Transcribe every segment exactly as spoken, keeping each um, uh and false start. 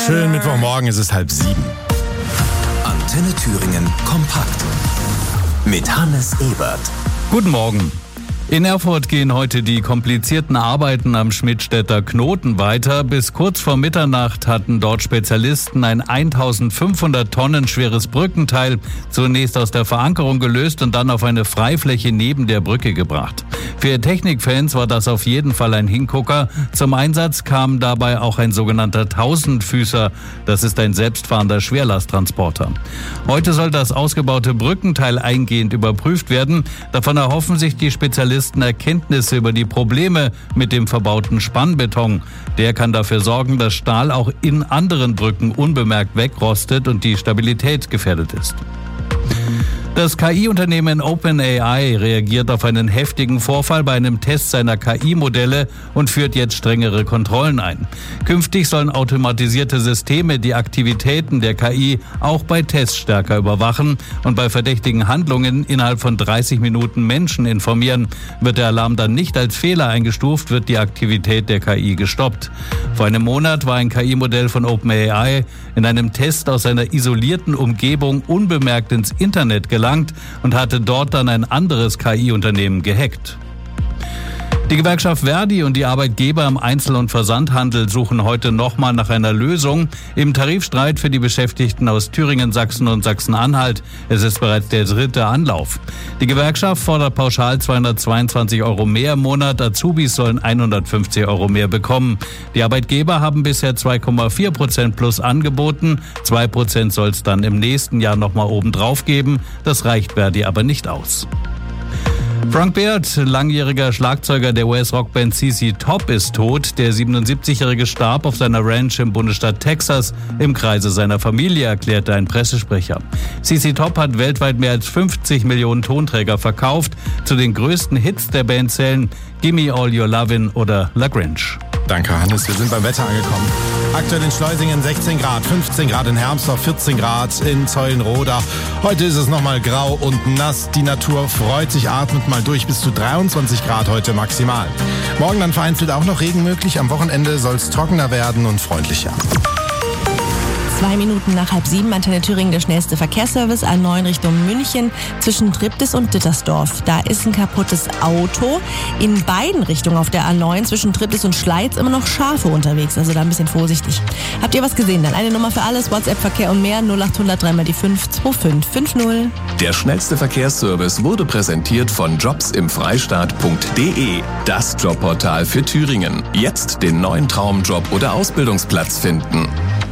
Schönen Mittwochmorgen, es ist halb sieben. Antenne Thüringen kompakt mit Hannes Ebert. Guten Morgen. In Erfurt gehen heute die komplizierten Arbeiten am Schmidtstädter Knoten weiter. Bis kurz vor Mitternacht hatten dort Spezialisten ein eintausendfünfhundert Tonnen schweres Brückenteil zunächst aus der Verankerung gelöst und dann auf eine Freifläche neben der Brücke gebracht. Für Technikfans war das auf jeden Fall ein Hingucker. Zum Einsatz kam dabei auch ein sogenannter Tausendfüßer. Das ist ein selbstfahrender Schwerlasttransporter. Heute soll das ausgebaute Brückenteil eingehend überprüft werden. Davon erhoffen sich die Spezialisten Erkenntnisse über die Probleme mit dem verbauten Spannbeton. Der kann dafür sorgen, dass Stahl auch in anderen Brücken unbemerkt wegrostet und die Stabilität gefährdet ist. Das K I-Unternehmen OpenAI reagiert auf einen heftigen Vorfall bei einem Test seiner K I-Modelle und führt jetzt strengere Kontrollen ein. Künftig sollen automatisierte Systeme die Aktivitäten der K I auch bei Tests stärker überwachen und bei verdächtigen Handlungen innerhalb von dreißig Minuten Menschen informieren. Wird der Alarm dann nicht als Fehler eingestuft, wird die Aktivität der K I gestoppt. Vor einem Monat war ein K I-Modell von OpenAI in einem Test aus einer isolierten Umgebung unbemerkt ins Internet gelangt und hatte dort dann ein anderes K I-Unternehmen gehackt. Die Gewerkschaft Verdi und die Arbeitgeber im Einzel- und Versandhandel suchen heute nochmal nach einer Lösung im Tarifstreit für die Beschäftigten aus Thüringen, Sachsen und Sachsen-Anhalt. Es ist bereits der dritte Anlauf. Die Gewerkschaft fordert pauschal zweihundertzweiundzwanzig Euro mehr im Monat. Azubis sollen hundertfünfzig Euro mehr bekommen. Die Arbeitgeber haben bisher zwei Komma vier Prozent plus angeboten. zwei Prozent soll es dann im nächsten Jahr nochmal obendrauf geben. Das reicht Verdi aber nicht aus. Frank Beard, langjähriger Schlagzeuger der U S-Rockband C C Top, ist tot. Der siebenundsiebzigjährige starb auf seiner Ranch im Bundesstaat Texas im Kreise seiner Familie, erklärte ein Pressesprecher. C C Top hat weltweit mehr als fünfzig Millionen Tonträger verkauft. Zu den größten Hits der Band zählen Gimme All Your Lovin' oder La Grinch. Danke, Hannes. Wir sind beim Wetter angekommen. Aktuell in Schleusingen sechzehn Grad, fünfzehn Grad in Hermsdorf, vierzehn Grad in Zeulenroda. Heute ist es nochmal grau und nass. Die Natur freut sich, atmet mal durch, bis zu dreiundzwanzig Grad heute maximal. Morgen dann vereinzelt auch noch Regen möglich. Am Wochenende soll es trockener werden und freundlicher. Zwei Minuten nach halb sieben, Antenne Thüringen, der schnellste Verkehrsservice, A neun Richtung München zwischen Triptis und Dittersdorf. Da ist ein kaputtes Auto. In beiden Richtungen auf der A neun zwischen Triptis und Schleiz immer noch Schafe unterwegs, also da ein bisschen vorsichtig. Habt ihr was gesehen? Dann eine Nummer für alles, WhatsApp-Verkehr und mehr, null achthundert drei mal die fünf zwei fünf fünf null. Der schnellste Verkehrsservice wurde präsentiert von jobs im freistaat punkt de, das Jobportal für Thüringen. Jetzt den neuen Traumjob oder Ausbildungsplatz finden.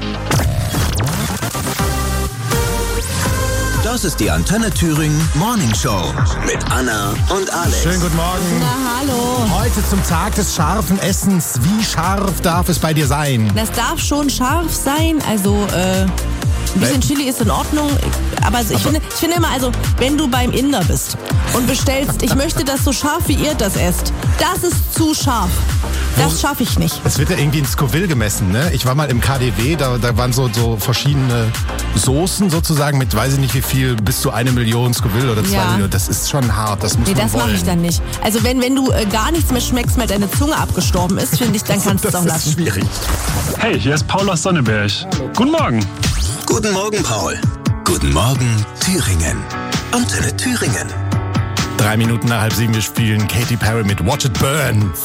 Das ist die Antenne Thüringen Morning Show mit Anna und Alex. Schönen guten Morgen. Na, hallo. Heute zum Tag des scharfen Essens. Wie scharf darf es bei dir sein? Das darf schon scharf sein, also äh, ein bisschen Chili ist in Ordnung, aber ich finde, ich finde immer, also wenn du beim Inder bist und bestellst, ich möchte das so scharf wie ihr das esst, das ist zu scharf. Das schaffe ich nicht. Es wird ja irgendwie in Scoville gemessen, ne? Ich war mal im K D W, da, da waren so, so verschiedene Soßen sozusagen mit, weiß ich nicht wie viel, bis zu eine Million Scoville oder zwei Ja. Millionen. Das ist schon hart, das muss Nee, man das wollen. mache ich dann nicht. Also wenn, wenn du äh, gar nichts mehr schmeckst, weil deine Zunge abgestorben ist, finde ich, dann kannst du es auch Das lassen. ist schwierig. Hey, hier ist Paul aus Sonneberg. Guten Morgen. Guten Morgen, Paul. Guten Morgen, Thüringen. Antenne Thüringen. Drei Minuten nach halb sieben, wir spielen Katy Perry mit Watch It Burn.